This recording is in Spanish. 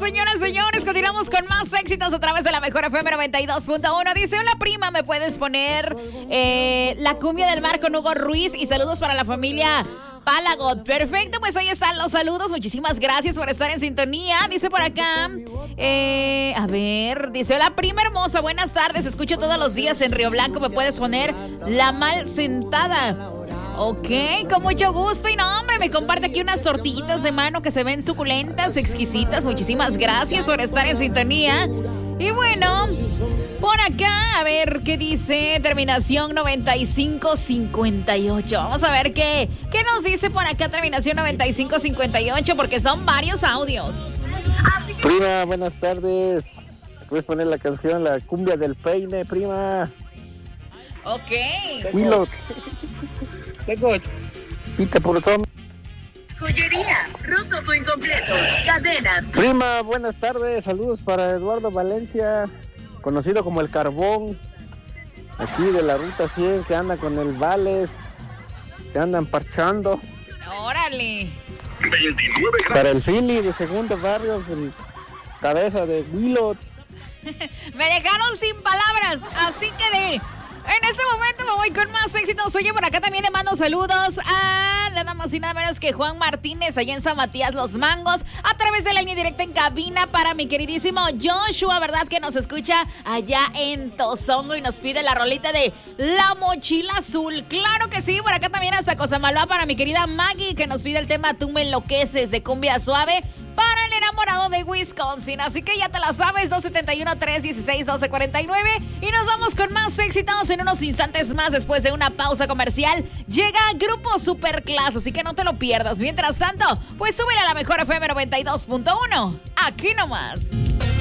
señoras, señores. Continuamos con más éxitos a través de la Mejor FM 92.1. Dice, hola prima, ¿me puedes poner la cumbia del mar con Hugo Ruiz? Y saludos para la familia Palagot. Perfecto, pues ahí están los saludos. Muchísimas gracias por estar en sintonía. Dice por acá, a ver, dice, hola prima hermosa, buenas tardes. Escucho todos los días en Río Blanco. ¿Me puedes poner La Mal Sentada? Ok, con mucho gusto. Y no, hombre, me comparte aquí unas tortillitas de mano que se ven suculentas, exquisitas. Muchísimas gracias por estar en sintonía. Y bueno, por acá, a ver qué dice, terminación 9558. Vamos a ver qué nos dice por acá, terminación 9558, porque son varios audios. Prima, buenas tardes. ¿Puedes poner la canción La Cumbia del Peine, prima? Ok. Willow. Pita por todo. Joyería, rotos o incompletos, cadenas. Prima, buenas tardes. Saludos para Eduardo Valencia, conocido como El Carbón, aquí de la Ruta 100, que anda con el Vales, se andan parchando. Órale. 29 Para el Philly de Segundo Barrio, el cabeza de Willow. Me dejaron sin palabras, así que en este momento me voy con más éxitos. Oye, por acá también le mando saludos a nada más y nada menos que Juan Martínez, allá en San Matías Los Mangos, a través de la línea directa en cabina para mi queridísimo Joshua, ¿verdad? Que nos escucha allá en Tozongo y nos pide la rolita de La Mochila Azul. Claro que sí, por acá también hasta Cosamaloa para mi querida Maggie, que nos pide el tema Tú Me Enloqueces de Cumbia Suave para el enamorado de Wisconsin. Así que ya te la sabes, 271-316-1249. Y nos vamos con más éxitos en unos instantes más. Después de una pausa comercial, llega Grupo Superclass, así que no te lo pierdas. Mientras tanto, pues súbele a la Mejor FM 92.1. Aquí nomás.